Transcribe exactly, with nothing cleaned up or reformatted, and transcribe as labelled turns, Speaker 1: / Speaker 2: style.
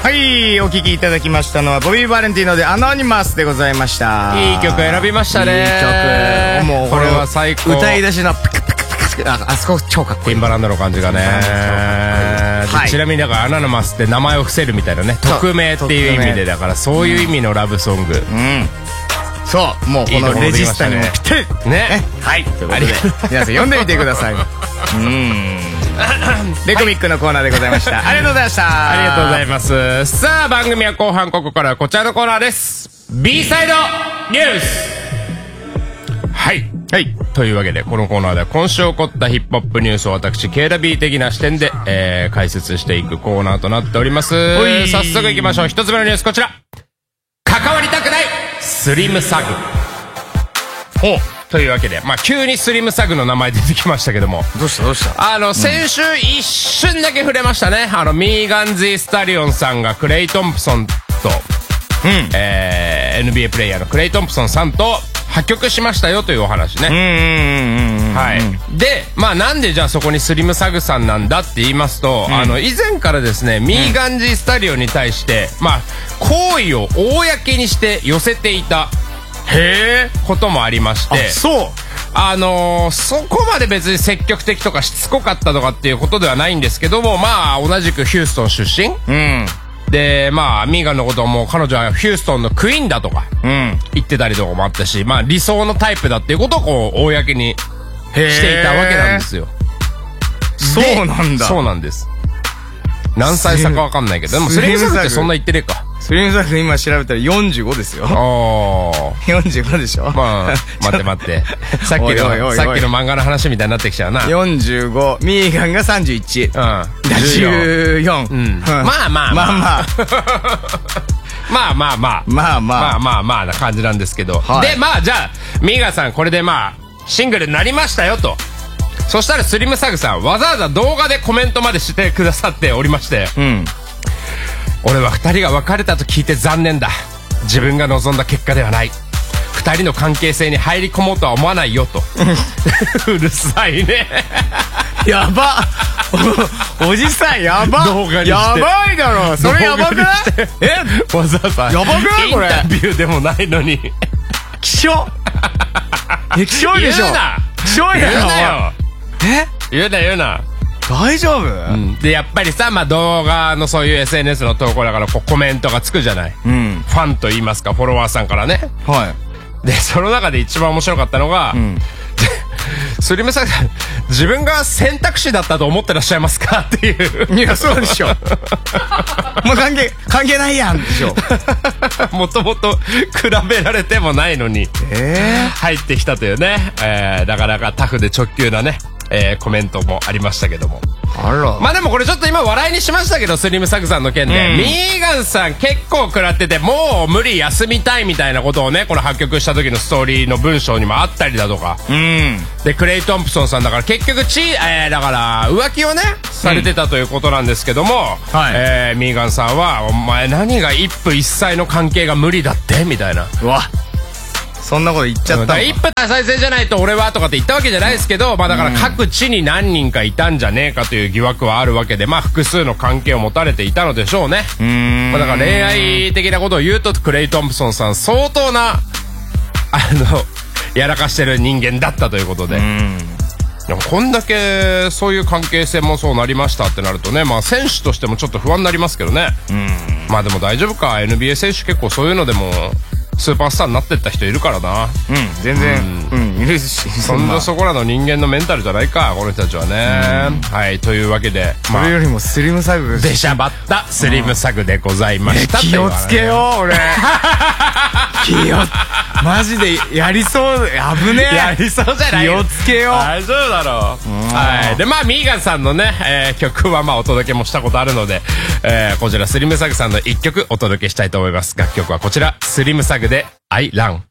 Speaker 1: はい、お聴きいただきましたのはボビー・バレンティーノでアノニマスでございました。
Speaker 2: いい曲選びましたね。
Speaker 1: いい曲。もう
Speaker 2: これは最高。
Speaker 1: 歌い出しのピカピカピカ、あ、あそこ超かっこいい。
Speaker 2: ティンバランドの感じがね。はい、ちなみにだからアノニマスって名前を伏せるみたいなね、匿名っていう意味で、だからそういう意味のラブソング。うん。
Speaker 1: そう、もうこのレジスタにもぴったりね。はい、ということで皆さん読んでみてください。うん。レコミックのコーナーでございました。ありがとうございました。
Speaker 2: ありがとうございます。さあ、番組は後半、ここからはこちらのコーナーです。B サイドニュース。はい。はい。というわけで、このコーナーでは今週起こったヒップホップニュースを私、ケーダビー 的な視点で、えー、解説していくコーナーとなっております。早速行きましょう。一つ目のニュース、こちら。関わりたくないスリムサグ。ほう。というわけで、まあ、急にスリムサグの名前出てきましたけども。
Speaker 1: どうしたどうした
Speaker 2: あの、先週一瞬だけ触れましたね。あの、ミーガン・ズ・スタリオンさんがクレイ・トンプソンと、うん、えー、エヌビーエー プレイヤーのクレイ・トンプソンさんと破局しましたよというお話ね。はい。で、まあ、なんでじゃあそこにスリムサグさんなんだって言いますと、うん、あの、以前からですね、ミーガン・ズ・スタリオンに対して、まあ、好意を公にして寄せていた。へえこともありまして、
Speaker 1: あ、そう
Speaker 2: あのー、そこまで別に積極的とかしつこかったとかっていうことではないんですけども、まあ同じくヒューストン出身、うん、でまあミーガンのことをもう彼女はヒューストンのクイーンだとか、うん、言ってたりとかもあったし、まあ理想のタイプだっていうことをこう公にしていたわけなんですよ。
Speaker 1: そうなんだ。
Speaker 2: そうなんです。何歳差かわかんないけど、でもスリムサグってそんな言ってねえか。
Speaker 1: スリムサグ今調べたらよんじゅうごですよ。ああ。よんじゅうごでしょ。
Speaker 2: まあ、待って待って。さっきの、さっきの漫画の話みたいになってきちゃうな。
Speaker 1: よんじゅうご。ミーガンがさんじゅういち。うん。じゅうよん。うん。まあまあまあ。まあまあ。
Speaker 2: まあまあまあ。
Speaker 1: まあまあ。
Speaker 2: まあまあまあな感じなんですけど。で、まあじゃあ、ミーガンさんこれでまあ、シングルになりましたよと。そしたらスリムサグさんわざわざ動画でコメントまでしてくださっておりまして、うん、俺はふたりが別れたと聞いて残念だ。自分が望んだ結果ではない。ふたりの関係性に入り込もうとは思わないよと。うるさいね。
Speaker 1: やばお, おじさんやば
Speaker 2: 動画にして
Speaker 1: やばいだろそれやばくない
Speaker 2: えわざわざ
Speaker 1: やばくないこれ
Speaker 2: インタビューでもないのに
Speaker 1: 気象え気象でしょ
Speaker 2: 言うな
Speaker 1: 気象や
Speaker 2: 言うなよ
Speaker 1: え
Speaker 2: 言うな言うな
Speaker 1: 大丈夫、うん、
Speaker 2: でやっぱりさ、まあ、動画のそういう エスエヌエス の投稿だからこうコメントがつくじゃない、うん、ファンと言いますかフォロワーさんからね。はいでその中で一番面白かったのが、うん、スリムサグさん自分が選択肢だったと思ってらっしゃいますかっていう。
Speaker 1: いやそうでしょもう関係関係ないやんでしょ
Speaker 2: もともと比べられてもないのに、えー、入ってきたというね、えー、なかなかタフで直球なねえー、コメントもありましたけども。あらまあでもこれちょっと今笑いにしましたけどスリムサグさんの件で、うん、ミーガンさん結構食らっててもう無理休みたいみたいなことをねこの発覚した時のストーリーの文章にもあったりだとか、うん、でクレイ・トンプソンさんだから結局ち、えー、だから浮気をねされてたということなんですけども、うんはいえー、ミーガンさんはお前何が一夫一妻の関係が無理だってみたいな。
Speaker 1: うわそんなこと言っちゃったの。
Speaker 2: 一夫多妻制じゃないと俺はとかって言ったわけじゃないですけど、まあだから各地に何人かいたんじゃねえかという疑惑はあるわけで、まあ複数の関係を持たれていたのでしょうね。うーん、まあだから恋愛的なことを言うとクレイ・トンプソンさん相当なあのやらかしてる人間だったということで。うんでもこんだけそういう関係性もそうなりましたってなるとね、まあ選手としてもちょっと不安になりますけどね。うんまあでも大丈夫か エヌビーエー 選手結構そういうのでもスーパースターになってった人いるからな。うん
Speaker 1: 全然うん、うん、いるし
Speaker 2: そんなそこらの人間のメンタルじゃないかこの人たちはね。はいというわけで、
Speaker 1: まあ、それよりもスリムサグ
Speaker 2: でしゃばったスリムサグでございました。
Speaker 1: 気をつけよう俺気をマジでやりそう危ねえ
Speaker 2: やりそうじゃない
Speaker 1: 気をつけよう
Speaker 2: 大丈夫だろう。はいでまあミーガンさんのね、えー、曲はまあお届けもしたことあるので、えー、こちらスリムサグさんのいっきょくお届けしたいと思います。楽曲はこちらスリムサグでI Run